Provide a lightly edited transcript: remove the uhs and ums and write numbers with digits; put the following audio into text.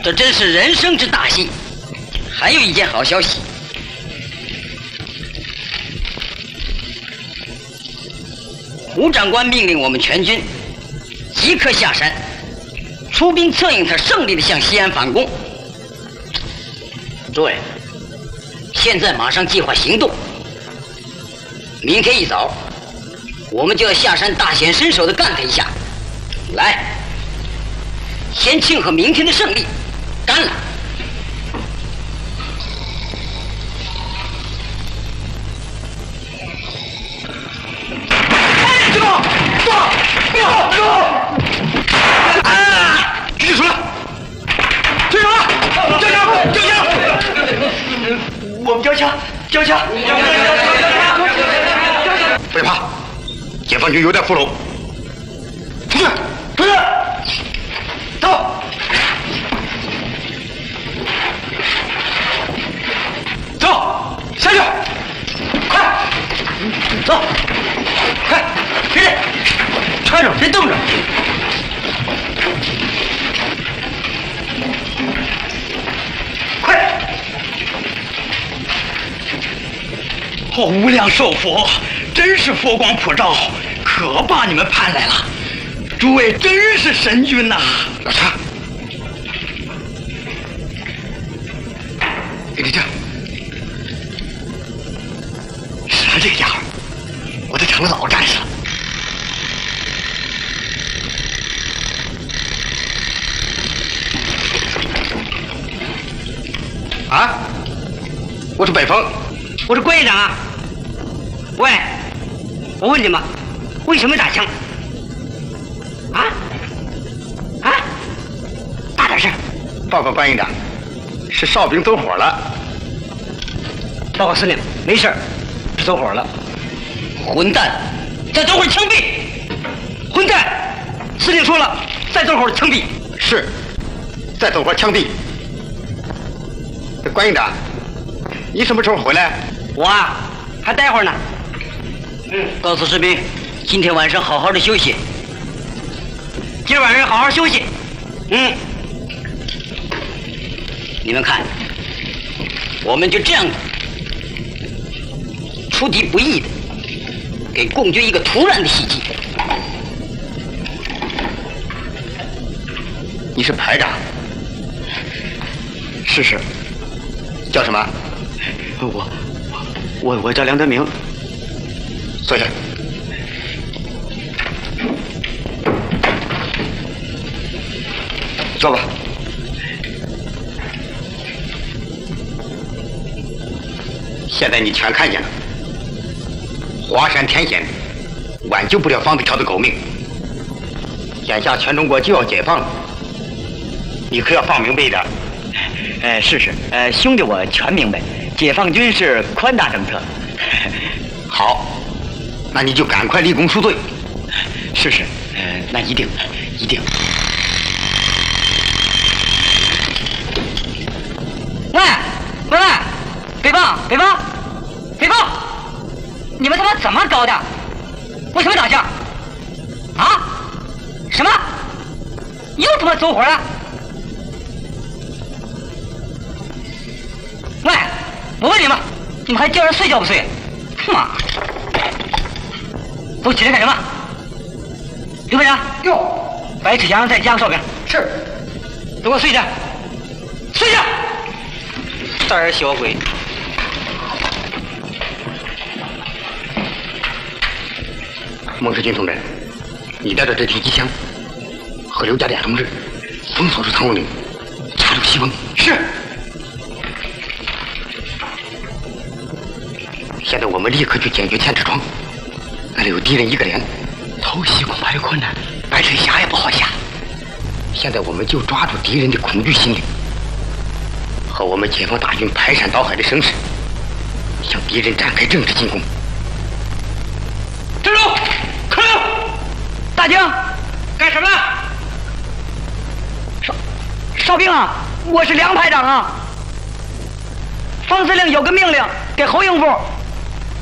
这真是人生之大幸。还有一件好消息，胡长官命令我们全军即刻下山，出兵策应他胜利地向西安反攻。诸位，现在马上计划行动。明天一早，我们就要下山大显身手地干他一下。来，先庆贺明天的胜利，干了！ 继续出来！队长了！交枪！交枪！我们交枪！交枪！ 别怕，解放军有点俘虏。出去！出去！走！走！下去！快！走！快！别站着，别瞪着。快！ 哦，无量寿佛，真是佛光普照，可把你们盼来了。诸位真是神军呐！ 老查，给你这。是他这个家伙，我都成了老战士了。啊！我是北风， 我是关营长啊。喂，我问你们，为什么打枪？大点声！ 报告关营长，是哨兵走火了。 报告司令，没事，是走火了。混蛋！再走会儿枪毙！混蛋！司令说了，再走会儿枪毙。 是，再走会儿枪毙。关营长，你什么时候回来？ 我啊，还待会儿呢。告诉士兵，今天晚上好好的休息。今儿晚上好好休息。你们看，我们就这样出敌不意的给共军一个突然的袭击。 你是排长？ 是。 叫什么？ 我叫梁德明。 坐下。坐吧。现在你全看见了，华山天险，挽救不了方子条的狗命。眼下全中国就要解放了，你可要放明白一点。 是，兄弟我全明白，解放军是宽大政策。 好，那你就赶快立功赎罪。 是，那一定。 喂，北方，你们他妈怎么搞的？为什么打架？啊？什么？又他妈走火了？喂，我问你们，你们还叫人睡觉不睡？妈！都起来干什么？刘排长，白启强再加个哨兵。是。都给我睡下。睡下。胆儿小鬼。 孟世军同志，你带着这挺机枪和刘家典同志封锁住唐龙岭，插入西风。 是。 现在我们立刻去解决千尺窗，那里有敌人一个连，偷袭恐怕有困难，白水峡也不好下。现在我们就抓住敌人的恐惧心理，和我们解放大军排山倒海的声势，向敌人展开正式进攻。 站住！可令！大将，干什么？哨兵啊，我是梁排长啊。方司令有个命令给侯应部